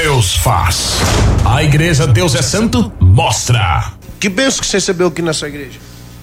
Deus faz. A igreja Deus é Santo mostra. Que bênção que você recebeu aqui nessa igreja?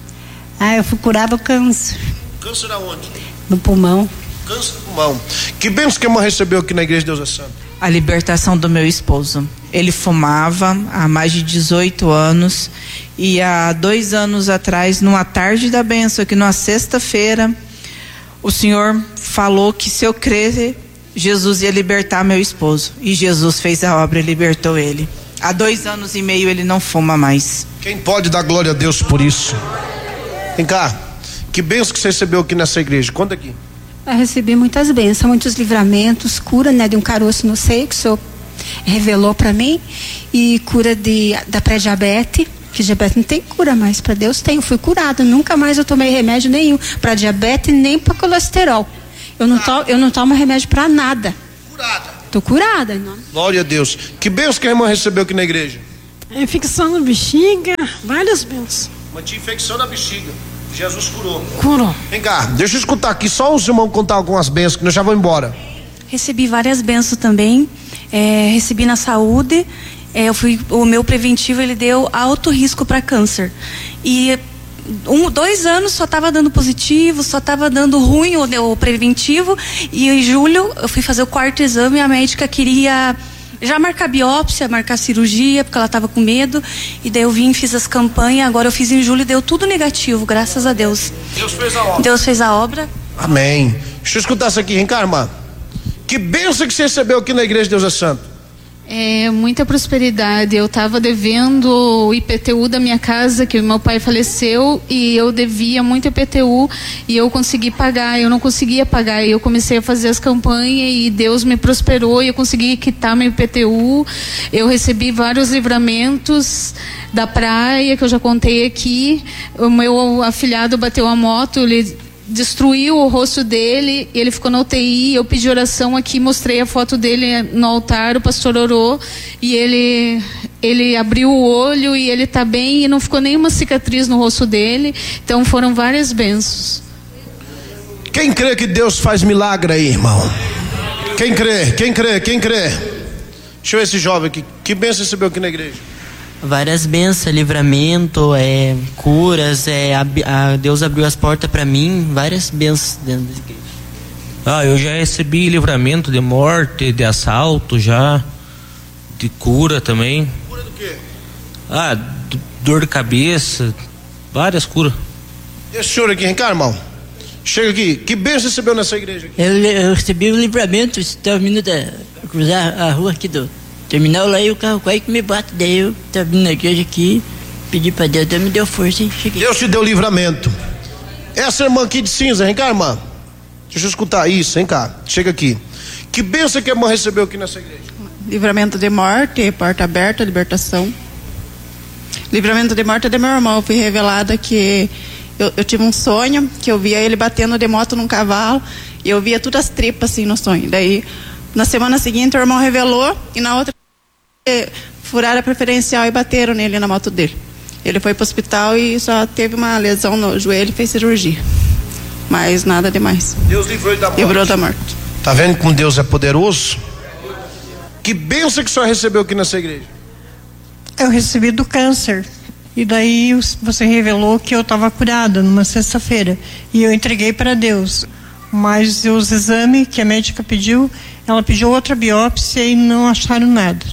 Eu fui curar do câncer. Câncer aonde? No pulmão. Câncer no pulmão. Que bênção que a irmã recebeu aqui na igreja Deus é Santo? A libertação do meu esposo. Ele fumava há mais de 18 anos e há 2 anos atrás, numa tarde da bênção, aqui numa sexta-feira, o Senhor falou que se eu crer, Jesus ia libertar meu esposo. E Jesus fez a obra e libertou ele. Há 2 anos e meio ele não fuma mais. Quem pode dar glória a Deus por isso? Vem cá. Que bênção que você recebeu aqui nessa igreja? Conta aqui. Eu recebi muitas bênçãos, muitos livramentos, cura, né, de um caroço no seio que o Senhor revelou para mim, e cura da pré-diabetes, que diabetes não tem cura mais, para Deus tem. Eu fui curada, nunca mais eu tomei remédio nenhum para diabetes nem para colesterol. Eu não tomo remédio para nada. Curada. Tô curada, não. Glória a Deus. Que bênção que a irmã recebeu aqui na igreja? Infecção na bexiga, várias bênçãos. Uma tinha infecção na bexiga. Jesus curou. Curou. Vem cá, deixa eu escutar aqui só os irmãos contar algumas bênçãos que nós já vamos embora. Recebi várias bênçãos também. Recebi na saúde. O meu preventivo, ele deu alto risco para câncer. E 2 anos só estava dando positivo, só estava dando ruim o preventivo. E em julho eu fui fazer o 4º exame e a médica queria já marcar biópsia, marcar cirurgia, porque ela estava com medo. E daí eu vim, fiz as campanhas. Agora eu fiz em julho e deu tudo negativo, graças a Deus. Deus fez a obra. Deus fez a obra. Amém. Deixa eu escutar isso aqui, vem cá, irmã. Que bênção que você recebeu aqui na igreja Deus é Santo? Muita prosperidade. Eu estava devendo o IPTU da minha casa, que meu pai faleceu, e eu devia muito IPTU e eu consegui pagar. Eu não conseguia pagar, e eu comecei a fazer as campanhas e Deus me prosperou e eu consegui quitar meu IPTU. Eu recebi vários livramentos da praia, que eu já contei aqui. O meu afilhado bateu a moto, ele destruiu o rosto dele, ele ficou na UTI. Eu pedi oração aqui, mostrei a foto dele no altar, o pastor orou e ele abriu o olho e ele está bem, e não ficou nenhuma cicatriz no rosto dele. Então foram várias bênçãos. Quem crê que Deus faz milagre aí, irmão? Quem crê? Quem crê? Quem crê? Deixa eu ver esse jovem aqui. Que bênção recebeu aqui na igreja? Várias bênçãos, livramento, curas, Deus abriu as portas para mim, várias bênçãos dentro da igreja. Eu já recebi livramento de morte, de assalto já, de cura também. Cura do quê? Dor de cabeça, várias curas. Esse senhor aqui, vem cá, irmão. Chega aqui. Que bênção recebeu nessa igreja aqui? Eu recebi o livramento, estava vindo cruzar a rua aqui do terminal lá, e o carro quase que me bate. Daí eu estava vindo na igreja aqui, pedi para Deus, Deus me deu força e cheguei. Deus te deu livramento. Essa irmã aqui de cinza, vem cá, irmã. Deixa eu escutar isso, vem cá. Chega aqui. Que bênção que a irmã recebeu aqui nessa igreja? Livramento de morte, porta aberta, libertação. Livramento de morte é de meu irmão. Eu fui revelada que eu tive um sonho, que eu via ele batendo de moto num cavalo, e eu via todas as tripas assim no sonho. Daí, na semana seguinte, o irmão revelou, e na outra furaram a preferencial e bateram nele na moto dele. Ele foi para o hospital e só teve uma lesão no joelho e fez cirurgia. Mas nada demais. Deus livrou ele da morte. Livrou da morte. Tá vendo como Deus é poderoso? Que bênção que o senhor recebeu aqui nessa igreja? Eu recebi do câncer. E daí você revelou que eu estava curada numa sexta-feira. E eu entreguei para Deus. Mas os exames que a médica pediu, ela pediu outra biópsia e não acharam nada.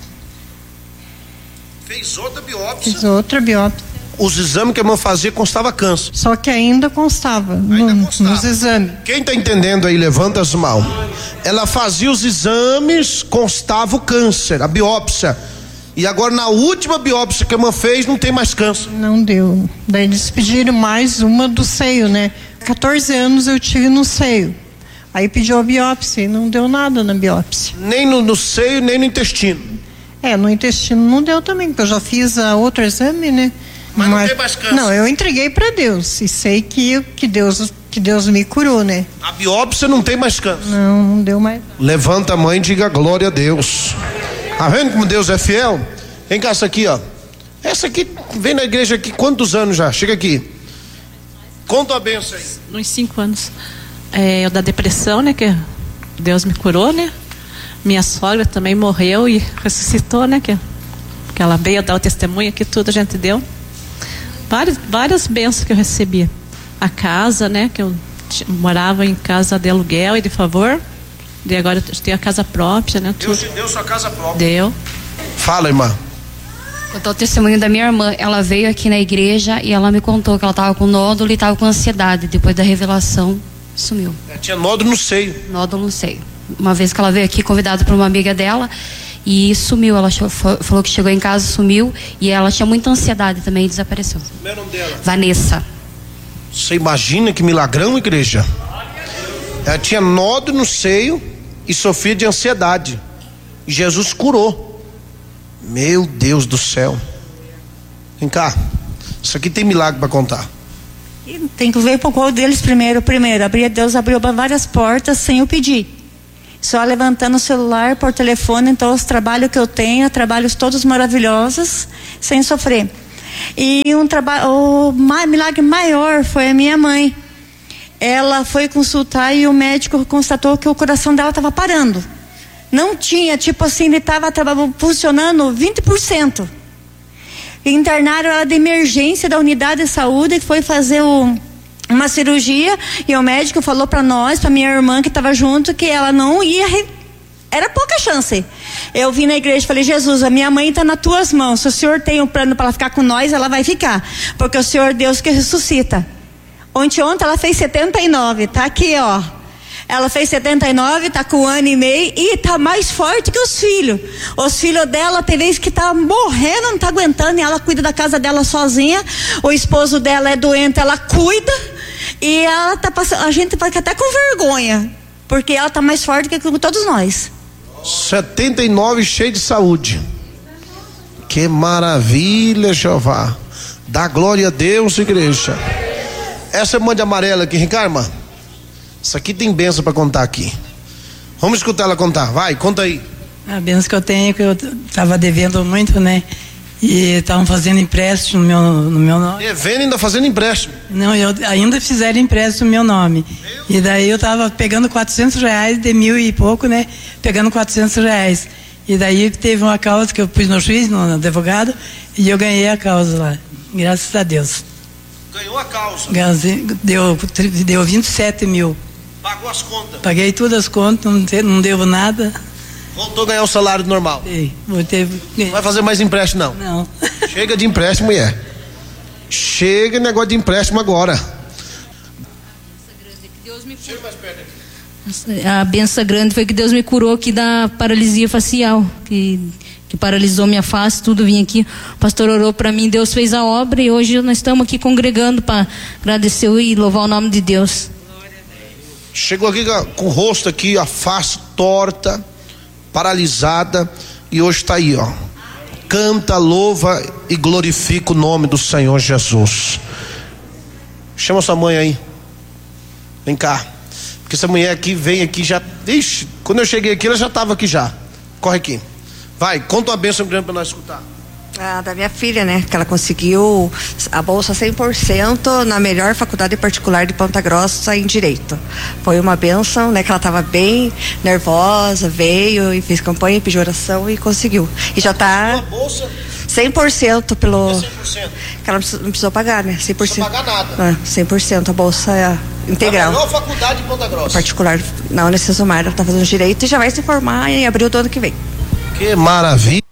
Fez outra biópsia? Fiz outra biópsia. Os exames que a irmã fazia constava câncer. Só que ainda constava, nos exames. Quem está entendendo aí, levanta as mãos. Ela fazia os exames, constava o câncer, a biópsia. E agora na última biópsia que a irmã fez, não tem mais câncer. Não deu. Daí eles pediram mais uma do seio, né? 14 anos eu tive no seio. Aí pediu a biópsia e não deu nada na biópsia. Nem no seio, nem no intestino. No intestino não deu também, porque eu já fiz outro exame, né? Mas não tem mais câncer. Não, eu entreguei para Deus e sei que Deus me curou, né? A biópsia não tem mais câncer. Não deu mais. Levanta a mão e diga glória a Deus. Tá vendo como Deus é fiel? Vem cá, essa aqui, ó. Essa aqui vem na igreja aqui quantos anos já? Chega aqui. Conta a benção aí. Uns 5 anos. Eu da depressão, né? Que Deus me curou, né? Minha sogra também morreu e ressuscitou, né? Que ela veio dar o testemunho que tudo a gente deu. Várias bênçãos que eu recebi. A casa, né? Que eu morava em casa de aluguel e de favor. E agora eu tenho a casa própria, né? Deus te deu sua casa própria. Deu. Fala, irmã. Contou o testemunho da minha irmã. Ela veio aqui na igreja e ela me contou que ela estava com nódulo e estava com ansiedade. Depois da revelação, sumiu. Tinha nódulo no seio. Nódulo no seio. Uma vez que ela veio aqui, convidada por uma amiga dela, e sumiu. Ela falou que chegou em casa, sumiu, e ela tinha muita ansiedade também e desapareceu. Como é o nome dela? Vanessa. Você imagina que milagrão, igreja? Ela tinha nódulo no seio e sofria de ansiedade. E Jesus curou. Meu Deus do céu. Vem cá. Isso aqui tem milagre para contar. Tem que ver para qual deles primeiro. Deus abriu várias portas sem eu pedir. Só levantando o celular por telefone. Então os trabalhos que eu tenho, trabalhos todos maravilhosos, sem sofrer. E o milagre maior foi a minha mãe. Ela foi consultar e o médico constatou que o coração dela estava parando. Não tinha, tipo assim, ele estava funcionando 20%. Internaram ela de emergência da unidade de saúde, que foi fazer uma cirurgia, e o médico falou para nós, para minha irmã que estava junto, que ela não ia, era pouca chance. Eu vim na igreja e falei: Jesus, a minha mãe está nas tuas mãos. Se o Senhor tem um plano para ela ficar com nós, ela vai ficar, porque o Senhor é Deus que ressuscita. Ontem ela fez 79, tá aqui, ó. Ela fez 79, tá com 1 ano e meio e tá mais forte que os filhos. Os filhos dela tem vezes que tá morrendo, não tá aguentando, e ela cuida da casa dela sozinha. O esposo dela é doente, ela cuida, e ela tá passando, a gente fica até com vergonha, porque ela tá mais forte que todos nós. 79, cheio de saúde. Que maravilha, Jeová. Dá glória a Deus, igreja. Essa irmã de amarela aqui, Ricardo, isso aqui tem bênção para contar aqui. Vamos escutar ela contar. Vai, conta aí. A bênção que eu tenho é que eu estava devendo muito, né? E estavam fazendo empréstimo no meu nome. Devendo e ainda fazendo empréstimo? Não, eu ainda fizeram empréstimo no meu nome. E daí eu estava pegando R$400 de 1.000 e pouco, né? Pegando R$400. E daí teve uma causa que eu pus no juiz, no advogado, e eu ganhei a causa lá. Graças a Deus. Ganhou a causa? Deu 27 mil. Pagou as contas? Paguei todas as contas, não devo nada. Voltou a ganhar o salário normal? Sim, não vai fazer mais empréstimo, não? Não. Chega de empréstimo, mulher. Chega negócio de empréstimo agora. A benção grande foi que Deus me curou aqui da paralisia facial, que paralisou minha face, tudo. Vim aqui, o pastor orou para mim, Deus fez a obra, e hoje nós estamos aqui congregando para agradecer e louvar o nome de Deus. Chegou aqui com o rosto aqui, a face torta, paralisada, e hoje está aí, ó. Canta, louva e glorifica o nome do Senhor Jesus. Chama sua mãe aí. Vem cá. Porque essa mulher aqui vem aqui já. Ixi, quando eu cheguei aqui, ela já estava aqui já. Corre aqui. Vai, conta uma bênção grande para nós escutar. Da minha filha, né? Que ela conseguiu a bolsa 100% na melhor faculdade particular de Ponta Grossa em Direito. Foi uma bênção, né? Que ela estava bem nervosa, veio e fez campanha, pediu oração e conseguiu. E já tá... Uma bolsa? 100% pelo... 100%? Que ela não precisou pagar, né? 100%. Não precisou pagar nada? 100%, a bolsa é integral. A melhor faculdade de Ponta Grossa? Particular, na Unicesumar, ela tá fazendo Direito e já vai se formar em abril do ano que vem. Que maravilha.